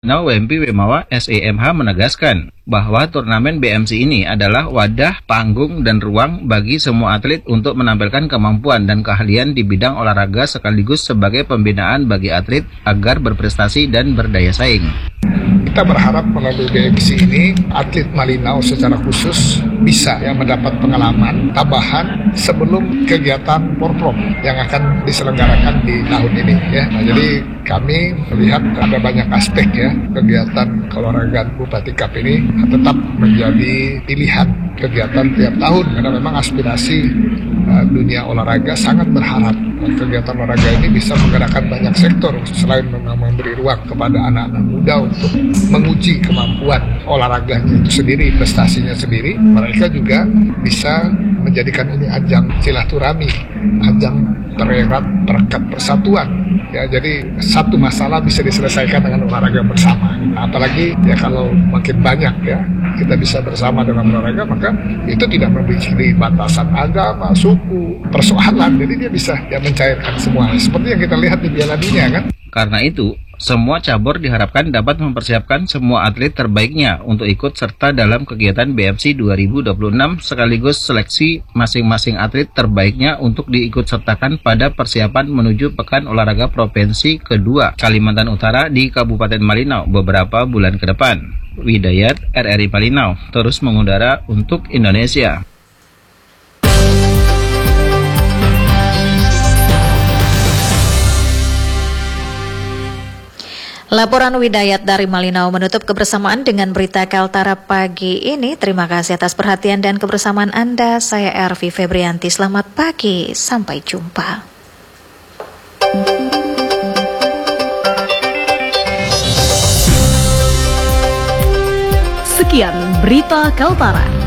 WMP Wemawa SEMH menegaskan bahwa turnamen BMC ini adalah wadah, panggung, dan ruang bagi semua atlet untuk menampilkan kemampuan dan keahlian di bidang olahraga sekaligus sebagai pembinaan bagi atlet agar berprestasi dan berdaya saing. Kita berharap melalui BMC ini atlet Malinau secara khusus bisa mendapat pengalaman tambahan sebelum kegiatan Porprom yang akan diselenggarakan di tahun ini Nah, jadi kami melihat ada banyak aspek kegiatan keolahragaan Bupati Cup ini tetap menjadi pilihan kegiatan tiap tahun karena memang aspirasi dunia olahraga sangat berharap kegiatan olahraga ini bisa menggerakkan banyak sektor selain memang memberi ruang kepada anak-anak muda untuk menguji kemampuan olahraganya itu sendiri, prestasinya sendiri. Mereka juga bisa menjadikan ini ajang silaturahmi, ajang perekat persatuan. Jadi satu masalah bisa diselesaikan dengan olahraga bersama. Apalagi kalau makin banyak kita bisa bersama dengan olahraga, maka itu tidak memiliki batasan agama, suku, persoalan. Jadi dia bisa mencairkan semua. Seperti yang kita lihat di Piala Dunia kan. Karena itu, semua cabur diharapkan dapat mempersiapkan semua atlet terbaiknya untuk ikut serta dalam kegiatan BMC 2026 sekaligus seleksi masing-masing atlet terbaiknya untuk diikutsertakan pada persiapan menuju Pekan Olahraga Provinsi kedua Kalimantan Utara di Kabupaten Malinau beberapa bulan ke depan. Widayat, RRI Malinau, terus mengudara untuk Indonesia. Laporan Widayat dari Malinau menutup kebersamaan dengan berita Kaltara pagi ini. Terima kasih atas perhatian dan kebersamaan Anda. Saya Ervi Febrianti. Selamat pagi, sampai jumpa. Sekian berita Kaltara.